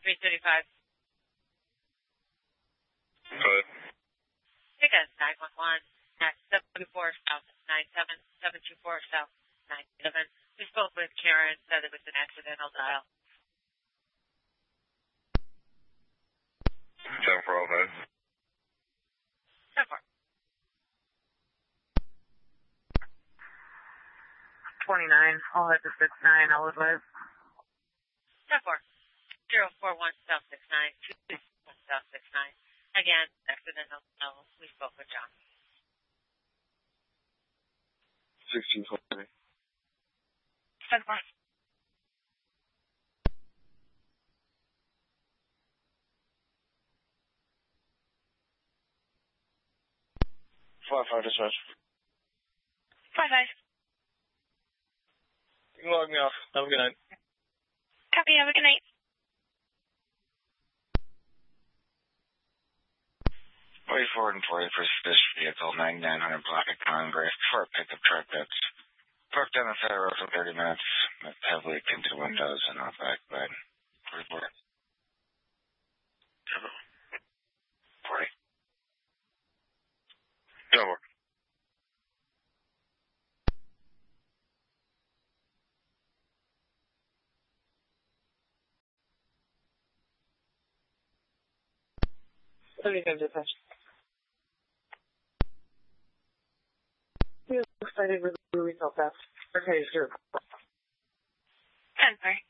335. Good. Take a 911 at 724 South 97, 724 South 97. We spoke with Karen, said it was an accidental dial. 10-4, 10-4. 29, I'll head to 69, I'll advise. 10-4. 041 South 69, 261 South 69. Again, accidental dial. We spoke with John. 1620. 10-4. 5-5 dispatch. 5-5. You can log me off. Have a good night. Copy, have a good night. 44 and 40 for this vehicle, 9900 block of Congress for a pickup truck that's parked on the side of the road for 30 minutes, with heavily tinted windows and off back bed. 44. 40. Double. Dispatch. He was excited with the result. That's okay, sure. 10-4.